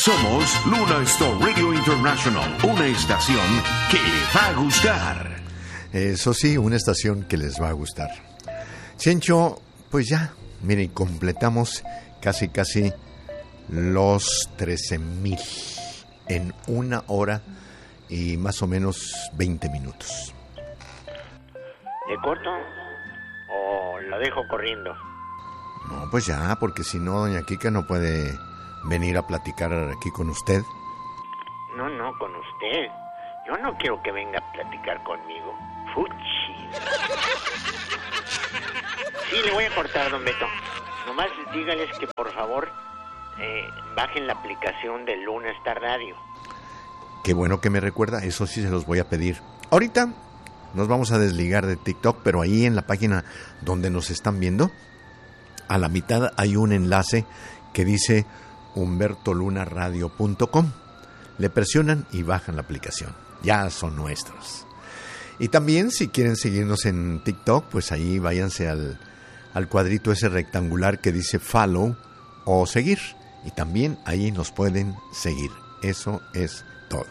Somos Luna Star Radio International, una estación que le va a gustar. Eso sí, una estación que les va a gustar. Chencho, pues ya, miren, completamos casi los 13,000 en 1 hora y más o menos 20 minutos. ¿Le corto o lo dejo corriendo? No, pues ya, porque si no, doña Kika no puede venir a platicar aquí con usted. No, con usted. Yo no quiero que venga a platicar conmigo. Fuchi. Sí, le voy a cortar, don Beto. Nomás dígales que por favor bajen la aplicación de Luna Star Radio. Qué bueno que me recuerda, eso sí se los voy a pedir. Ahorita nos vamos a desligar de TikTok, pero ahí en la página donde nos están viendo, a la mitad hay un enlace que dice humbertolunaradio.com. Le presionan y bajan la aplicación. Ya son nuestros. Y también si quieren seguirnos en TikTok, pues ahí váyanse al cuadrito ese rectangular que dice follow o seguir. Y también ahí nos pueden seguir. Eso es todo.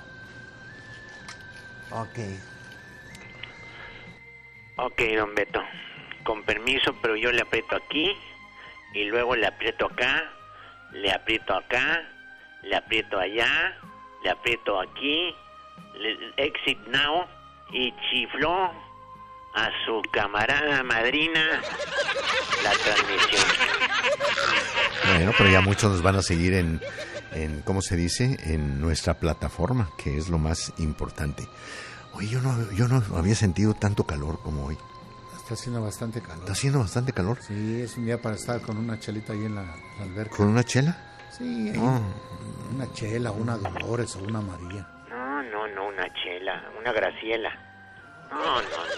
Ok, don Beto. Con permiso, pero yo le aprieto aquí y luego le aprieto acá, le aprieto acá, le aprieto allá, le aprieto aquí, exit now, y chifló a su camarada madrina la transmisión. Bueno, pero ya muchos nos van a seguir en ¿cómo se dice? En nuestra plataforma, que es lo más importante. Oye, yo no había sentido tanto calor como hoy. Está haciendo bastante calor. ¿Está haciendo bastante calor? Sí, es un día para estar con una chelita ahí en la alberca. ¿Con una chela? Sí, una chela, una Dolores o una María. No, una chela, una Graciela. No,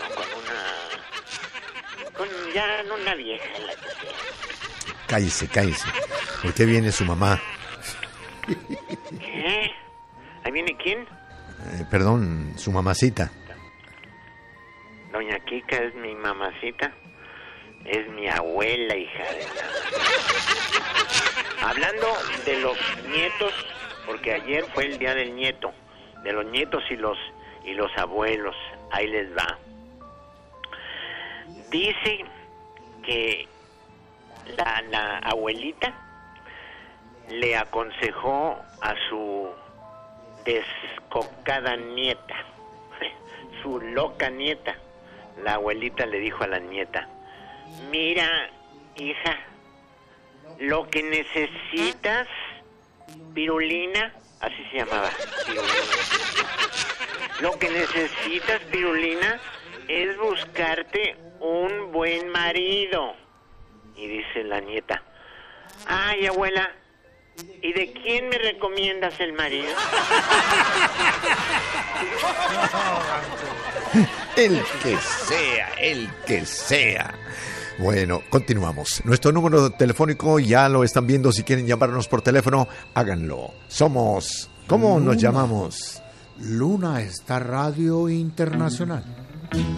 con una vieja, la que sea. Cállese. ¿Por qué viene su mamá? ¿Qué? ¿Ahí viene quién? Perdón, su mamacita. Doña Kika es mi mamacita. Es mi abuela, hija de la... Hablando de los nietos, porque ayer fue el día del nieto, de los nietos y los abuelos, ahí les va. Dice que la abuelita le aconsejó a su descocada nieta, su loca nieta. La abuelita le dijo a la nieta: mira, hija, lo que necesitas, Pirulina, así se llamaba, Pirulina. Lo que necesitas, Pirulina, es buscarte un buen marido. Y dice la nieta: ay, abuela, ¿y de quién me recomiendas el marido? El que sea. Bueno, continuamos. Nuestro número telefónico ya lo están viendo. Si quieren llamarnos por teléfono, háganlo. Somos, ¿cómo nos llamamos? Luna Star Radio Internacional.